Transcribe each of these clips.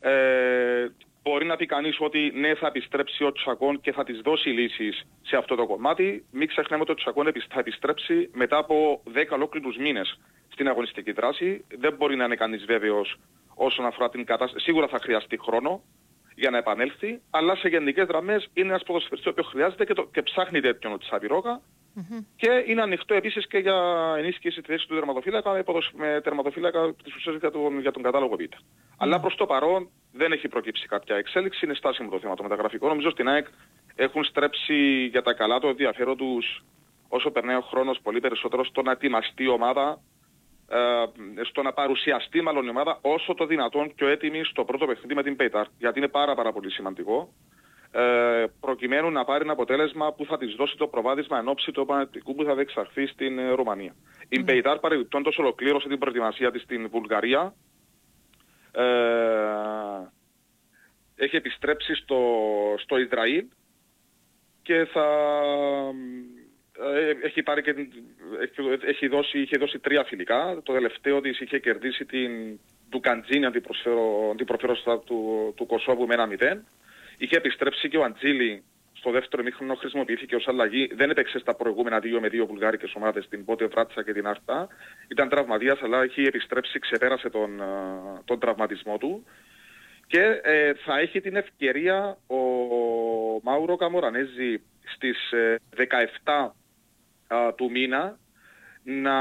Μπορεί να πει κανείς ότι ναι, θα επιστρέψει ο Τσακών και θα της δώσει λύσεις σε αυτό το κομμάτι. Μην ξεχνάμε ότι ο Τσακών θα επιστρέψει μετά από 10 ολόκληρους μήνες στην αγωνιστική δράση. Δεν μπορεί να είναι κανείς βέβαιος όσον αφορά την κατάσταση. Σίγουρα θα χρειαστεί χρόνο για να επανέλθει, αλλά σε γενικές γραμμές είναι ένας ποδοσφαιριστής που χρειάζεται και ψάχνει τέτοιον ο Τσαβιρόκα. Και είναι ανοιχτό επίσης και για ενίσχυση τη θέση του τερματοφύλακα με τερματοφύλακα της ουσίας για τον κατάλογο Β. Αλλά προς το παρόν δεν έχει προκύψει κάποια εξέλιξη, είναι στάσιμο το θέμα το μεταγραφικό. Νομίζω στην ΑΕΚ έχουν στρέψει για τα καλά το ενδιαφέρον τους όσο περνάει ο χρόνος πολύ περισσότερο στο να ετοιμαστεί η ομάδα, στο να παρουσιαστεί μάλλον η ομάδα όσο το δυνατόν πιο έτοιμη στο πρώτο παιχνίδι με την Πέιταρ. Γιατί είναι πάρα πολύ σημαντικό. Προκειμένου να πάρει ένα αποτέλεσμα που θα της δώσει το προβάδισμα εν ώψη του επαναληπτικού που θα διεξαχθεί στην Ρουμανία. Η Μπεϊτάρ παρεμπιπτόντως ολοκλήρωσε την προετοιμασία της στην Βουλγαρία. Έχει επιστρέψει στο Ισραήλ και είχε δώσει 3 φιλικά. Το τελευταίο της είχε κερδίσει του Καντζίνη αντιπροφέροντα του Κωσόβου με 1-0. Είχε επιστρέψει και ο Αντζίλη στο δεύτερο ημίχρονο, χρησιμοποιήθηκε ως αλλαγή. Δεν έπαιξε στα προηγούμενα 2 με 2 βουλγάρικες ομάδες, την Πότε Βράτσα και την Άρτα. Ήταν τραυματίας, αλλά έχει επιστρέψει, ξεπέρασε τον τραυματισμό του. Και θα έχει την ευκαιρία ο Μάουρο Καμορανέζη στις 17 του μήνα να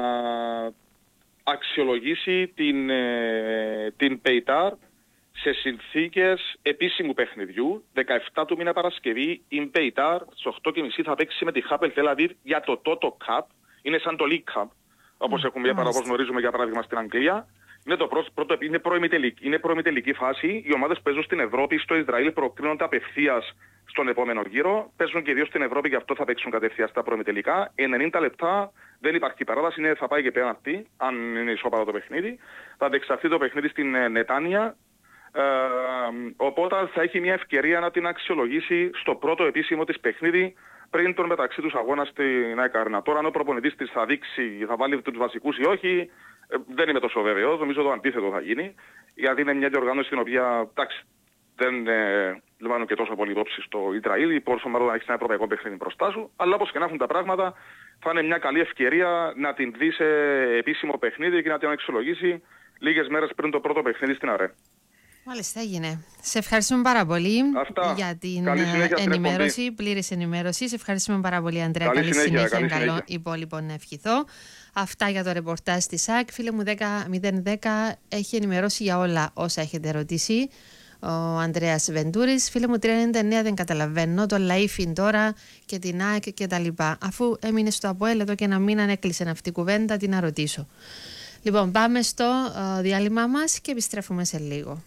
αξιολογήσει την Πεϊτάρ σε συνθήκες επίσημου παιχνιδιού. 17 του μήνα Παρασκευή η Πεϊτάρ στις 8.30 θα παίξει με τη Χάπελ Τελαβίβ για το Toto Cup. Είναι σαν το League Cup, όπως γνωρίζουμε για παράδειγμα στην Αγγλία. Είναι προημιτελική φάση. Οι ομάδες παίζουν στην Ευρώπη, στο Ισραήλ προκρίνονται απευθείας στον επόμενο γύρο. Παίζουν και 2 στην Ευρώπη, γι' αυτό θα παίξουν κατευθείαν στα προημιτελικά. 90 λεπτά, δεν υπάρχει παράταση, θα πάει και πέναλτι, αν είναι ισόπαλο το παιχνίδι. Θα διεξαχθεί το παιχνίδι στην Νετάνια. Οπότε θα έχει μια ευκαιρία να την αξιολογήσει στο πρώτο επίσημο της παιχνίδι πριν τον μεταξύ τους αγώνα στην ΑΕΚ Αρένα. Τώρα αν ο προπονητής της θα βάλει τους βασικούς ή όχι, δεν είμαι τόσο βέβαιος. Νομίζω το αντίθετο θα γίνει, γιατί είναι μια διοργάνωση στην οποία δεν λαμβάνουν και τόσο πολύ υπόψη στο Ισραήλ, πόσο μάλλον να έχεις ένα ευρωπαϊκό παιχνίδι μπροστά σου, αλλά όπως και να έχουν τα πράγματα θα είναι μια καλή ευκαιρία να την δει σε επίσημο παιχνίδι και να την αξιολογήσει λίγες μέρες πριν το πρώτο παιχνίδι στην ΑΡΕ. Μάλιστα, έγινε. Σε ευχαριστούμε πάρα πολύ για την ενημέρωση, πλήρης ενημέρωση. Σε ευχαριστούμε πάρα πολύ, Αντρέα. Καλή συνέχεια. Καλό υπόλοιπο να ευχηθώ. Αυτά για το ρεπορτάζ της ΣΑΚ. Φίλε μου 10.010 έχει ενημερώσει για όλα όσα έχετε ρωτήσει ο Ανδρέας Βεντούρης. Φίλε μου 399 δεν καταλαβαίνω το Λαΐφιν τώρα και την ΑΕΚ και τα λοιπά. Αφού έμεινε στο ΑΠΟΕΛ εδώ και ένα μήνα έκλεισε αυτή η κουβέντα, τι να ρωτήσω. Λοιπόν, πάμε στο διάλειμμα μας και επιστρέφουμε σε λίγο.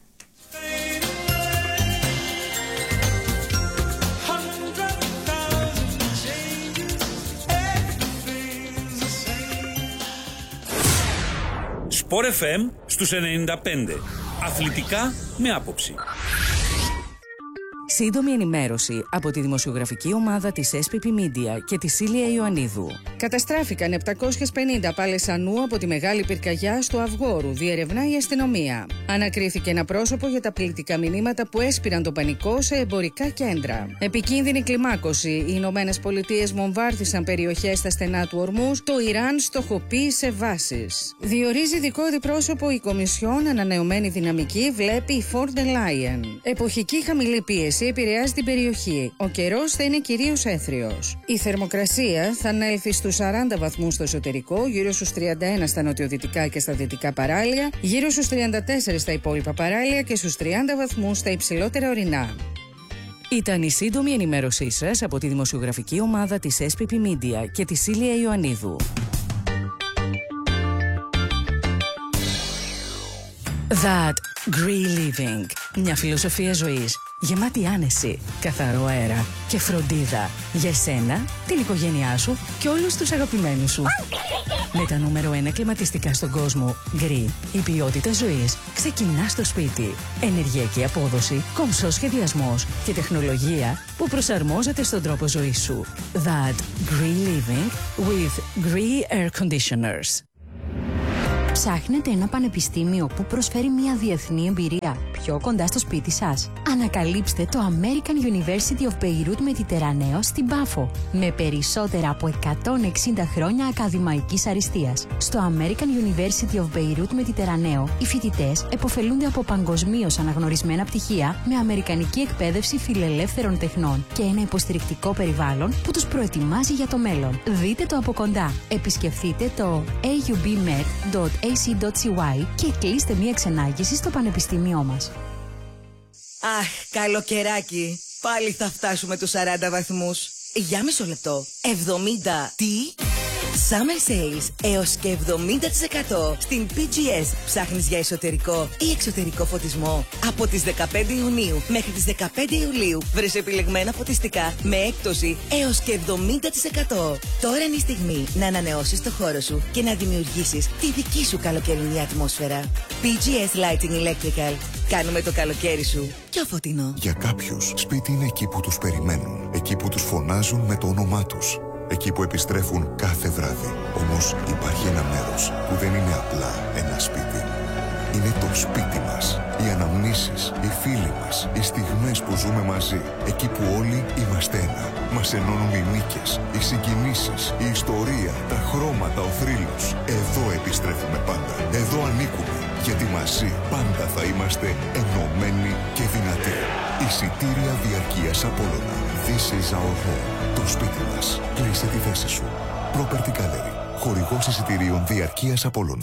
Sport FM στους 95. Αθλητικά με άποψη. Σύντομη ενημέρωση από τη δημοσιογραφική ομάδα της SPP Media και τη Σίλια Ιωαννίδου. Καταστράφηκαν 750 πάλες ανού από τη μεγάλη πυρκαγιά στο Αυγόρου, διερευνά η αστυνομία. Ανακρίθηκε ένα πρόσωπο για τα πληκτικά μηνύματα που έσπηραν το πανικό σε εμπορικά κέντρα. Επικίνδυνη κλιμάκωση. Οι Ηνωμένες Πολιτείες βομβάρδισαν περιοχές στα στενά του Ορμούζ. Το Ιράν στοχοποίησε βάσεις. Διορίζει ειδικό αντιπρόσωπο η Κομισιόν. Ανανεωμένη δυναμική βλέπει η Ford Lion. Εποχική χαμηλή πίεση επηρεάζει την περιοχή. Ο καιρός θα είναι κυρίως έθριος. Η θερμοκρασία θα ανέλθει στους 40 βαθμούς στο εσωτερικό, γύρω στους 31 στα νοτιοδυτικά και στα δυτικά παράλια, γύρω στους 34 στα υπόλοιπα παράλια και στους 30 βαθμούς στα υψηλότερα ορεινά. Ήταν η σύντομη ενημέρωσή σας από τη δημοσιογραφική ομάδα της SPP Media και τη Σίλια Ιωαννίδου. That Green Living. Μια φιλοσοφία ζωής γεμάτη άνεση, καθαρό αέρα και φροντίδα για εσένα, την οικογένειά σου και όλους τους αγαπημένους σου. Με τα νούμερο 1 κλιματιστικά στον κόσμο, Green, η ποιότητα ζωής ξεκινά στο σπίτι. Ενεργειακή απόδοση, κομψός σχεδιασμός και τεχνολογία που προσαρμόζεται στον τρόπο ζωής σου. That Green Living with Green Air Conditioners. Ψάχνετε ένα πανεπιστήμιο που προσφέρει μια διεθνή εμπειρία πιο κοντά στο σπίτι σας? Ανακαλύψτε το American University of Beirut Mediterraneo στην Πάφο, με περισσότερα από 160 χρόνια ακαδημαϊκής αριστείας. Στο American University of Beirut Mediterraneo, οι φοιτητές επωφελούνται από παγκοσμίως αναγνωρισμένα πτυχία με αμερικανική εκπαίδευση φιλελεύθερων τεχνών και ένα υποστηρικτικό περιβάλλον που τους προετοιμάζει για το μέλλον. Δείτε το από κοντά. Επισκεφτείτε το aubmed.ac.cy και κλείστε μία ξενάγηση στο πανεπιστήμιό μας. Αχ, καλοκαιράκι. Πάλι θα φτάσουμε τους 40 βαθμούς. Για μισό λεπτό. 70. Τι? Summer Sales έως και 70% στην PGS. Ψάχνεις για εσωτερικό ή εξωτερικό φωτισμό? Από τις 15 Ιουνίου μέχρι τις 15 Ιουλίου βρες επιλεγμένα φωτιστικά με έκπτωση έως και 70%. Τώρα είναι η στιγμή να ανανεώσεις το χώρο σου και να δημιουργήσεις τη δική σου καλοκαιρινή ατμόσφαιρα. PGS Lighting Electrical. Κάνουμε το καλοκαίρι σου πιο φωτεινό. Για κάποιους, σπίτι είναι εκεί που τους περιμένουν, εκεί που τους φωνάζουν με το όνομά τους, εκεί που επιστρέφουν κάθε βράδυ. Όμως υπάρχει ένα μέρος που δεν είναι απλά ένα σπίτι. Είναι το σπίτι μας. Οι αναμνήσεις, οι φίλοι μας, οι στιγμές που ζούμε μαζί. Εκεί που όλοι είμαστε ένα. Μας ενώνουν οι νίκες, οι συγκινήσεις, η ιστορία, τα χρώματα, ο θρύλος. Εδώ επιστρέφουμε πάντα. Εδώ ανήκουμε. Γιατί μαζί πάντα θα είμαστε ενωμένοι και δυνατοί. Εισιτήρια διαρκείας Απόλλωνα. This is our home. Το σπίτι μας. Κλείσε τη θέση σου. Property Gallery. Χορηγός εισιτηρίων διαρκείας Απόλλωνα.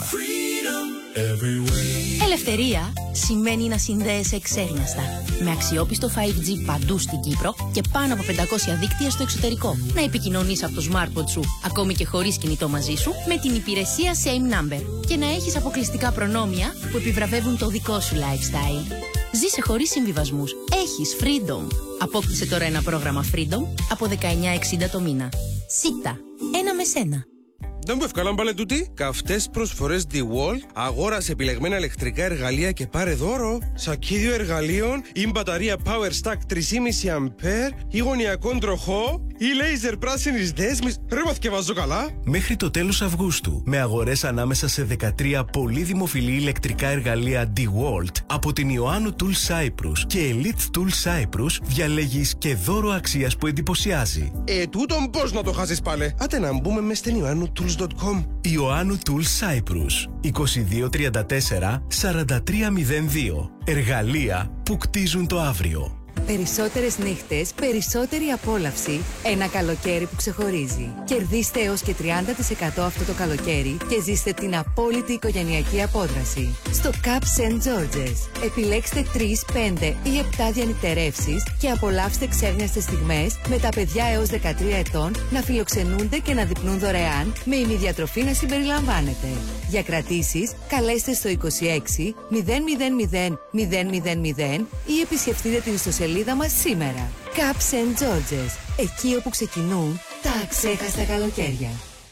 Ελευθερία σημαίνει να συνδέεσαι εξέρναστα. Με αξιόπιστο 5G παντού στην Κύπρο και πάνω από 500 δίκτυα στο εξωτερικό. Να επικοινωνείς από το smartphone σου, ακόμη και χωρίς κινητό μαζί σου, με την υπηρεσία Same Number. Και να έχεις αποκλειστικά προνόμια που επιβραβεύουν το δικό σου lifestyle. Ζήσε χωρίς συμβιβασμούς. Έχεις Freedom. Απόκτησε τώρα ένα πρόγραμμα Freedom από 19,60 το μήνα. ΣΥΤΑ. Ένα με σένα. Δεν μου ευκάλαν πάλι τούτοι. Καυτές προσφορές DeWalt. Αγόρασε επιλεγμένα ηλεκτρικά εργαλεία και πάρε δώρο. Σακίδιο εργαλείων ή μπαταρία Power Stack 3,5 αμπέρ ή γωνιακό τροχό ή λέιζερ πράσινης δέσμης. Ρε μαθηκευάζω καλά. Μέχρι το τέλος Αυγούστου, με αγορές ανάμεσα σε 13 πολύ δημοφιλή ηλεκτρικά εργαλεία DeWalt από την Ιωάννου Tools Cyprus και Elite Tools Cyprus, διαλέγεις και δώρο αξίας που εντυπωσιάζει. Τούτον πώς να το χάσεις πάλι. Άτε να μπούμε μες στην IoannuTools.com. Ιωάννου Tools Cyprus 2234 4302. Εργαλεία που κτίζουν το αύριο. Περισσότερες νύχτες, περισσότερη απόλαυση. Ένα καλοκαίρι που ξεχωρίζει. Κερδίστε έως και 30% αυτό το καλοκαίρι και ζήστε την απόλυτη οικογενειακή απόδραση. Στο Cup St. George's. Επιλέξτε 3, 5 ή 7 διανυκτερεύσεις και απολαύστε ξέχνιαστες στιγμές με τα παιδιά έως 13 ετών να φιλοξενούνται και να δειπνούν δωρεάν, με ημιδιατροφή να συμπεριλαμβάνεται. Για κρατήσεις, καλέστε στο 26 000 000 ή επισκεφτείτε την ιστοσελίδα μας σήμερα. Cup St. George's. Εκεί όπου ξεκινούν τα αξέχαστα καλοκαίρια.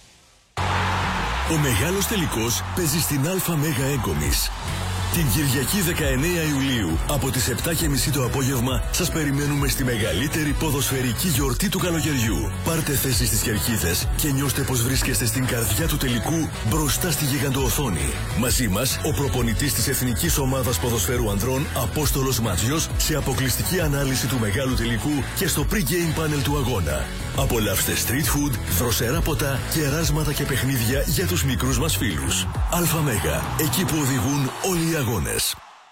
Ο μεγάλος τελικός παίζει στην ΑΜ Έγκομης. Την Κυριακή 19 Ιουλίου από τις 7:30 το απόγευμα σας περιμένουμε στη μεγαλύτερη ποδοσφαιρική γιορτή του καλοκαιριού. Πάρτε θέση στις κερκίδες και νιώστε πως βρίσκεστε στην καρδιά του τελικού μπροστά στη γιγαντοοθόνη. Μαζί μας ο προπονητής της Εθνικής Ομάδας Ποδοσφαίρου Ανδρών Απόστολος Ματζιός σε αποκλειστική ανάλυση του μεγάλου τελικού και στο pre-game panel του αγώνα. Απολαύστε street food, δροσερά ποτά, κεράσματα και παιχνίδια για τους μικρούς μας φίλους. ΑΜΕΓΑ, εκεί που οδηγούν όλοι οι αγώνες.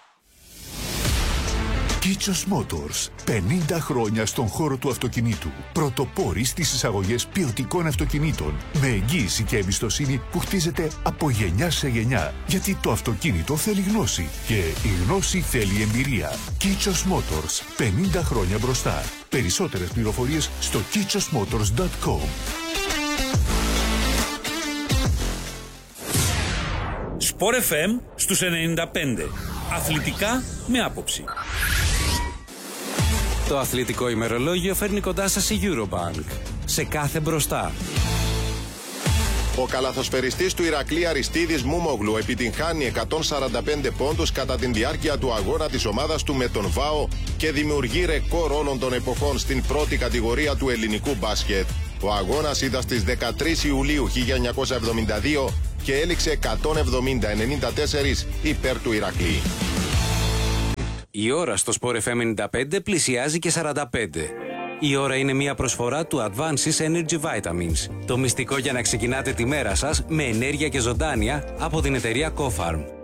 Kichos Motors. 50 χρόνια στον χώρο του αυτοκινήτου. Πρωτοπόροι στις εισαγωγές ποιοτικών αυτοκινήτων. Με εγγύηση και εμπιστοσύνη που χτίζεται από γενιά σε γενιά. Γιατί το αυτοκίνητο θέλει γνώση. Και η γνώση θέλει εμπειρία. Kichos Motors. 50 χρόνια μπροστά. Περισσότερες πληροφορίες στο kichosmotors.com. Sport FM στους 95. Αθλητικά με άποψη. Το αθλητικό ημερολόγιο φέρνει κοντά σας η Eurobank. Σε κάθε μπροστά. Ο καλαθοσφαιριστής του Ηρακλή Αριστίδης Μούμογλου επιτυγχάνει 145 πόντους κατά την διάρκεια του αγώνα της ομάδας του με τον ΒΑΟ και δημιουργεί ρεκόρ όλων των εποχών στην πρώτη κατηγορία του ελληνικού μπάσκετ. Ο αγώνας ήταν στις 13 Ιουλίου 1972 και έληξε 170-94 υπέρ του Ηρακλή. Η ώρα στο Sport FM 95 πλησιάζει και 45. Η ώρα είναι μια προσφορά του Advances Energy Vitamins. Το μυστικό για να ξεκινάτε τη μέρα σας με ενέργεια και ζωντάνια από την εταιρεία CoFarm.